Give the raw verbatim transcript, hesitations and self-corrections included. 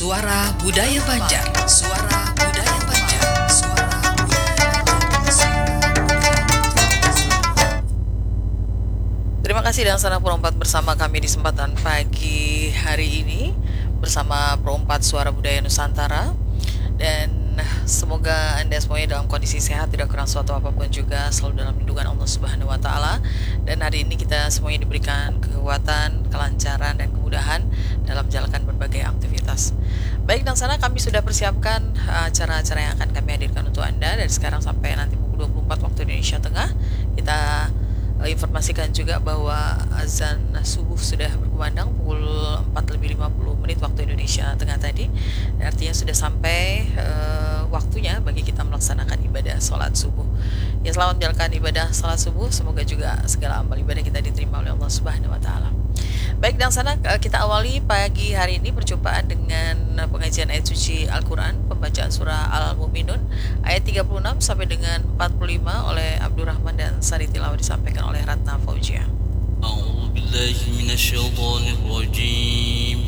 Suara Budaya Banjar. Suara Budaya Banjar. Suara Budaya Banjar. Terima kasih dan sana perempat bersama kami di kesempatan pagi hari ini bersama perempat Suara Budaya Nusantara, dan semoga Anda semuanya dalam kondisi sehat, tidak kurang suatu apapun juga, selalu dalam lindungan Allah Subhanahu wa taala. Dan hari ini kita semuanya diberikan kekuatan, kelancaran dan kemudahan dalam menjalankan berbagai aktivitas. Baik, dan sana kami sudah persiapkan uh, acara-acara yang akan kami hadirkan untuk Anda dari sekarang sampai nanti pukul dua puluh empat waktu Indonesia Tengah. Kita uh, informasikan juga bahwa azan subuh sudah berkumandang pukul empat lebih lima puluh menit waktu Indonesia Tengah tadi. Dan artinya sudah sampai uh, waktunya bagi kita melaksanakan ibadah sholat subuh. Ya, selamat menjalankan ibadah sholat subuh. Semoga juga segala amal ibadah kita diterima oleh Allah Subhanahu wa taala. Baik, dan sana kita awali pagi hari ini perjumpaan dengan pengajian ayat suci Al-Quran, pembacaan surah Al-Mu'minun ayat tiga puluh enam sampai dengan empat puluh lima oleh Abdurrahman, dan sari tilawah disampaikan oleh Ratna Fauzia. A'udzu billahi minasyaitonir rajim.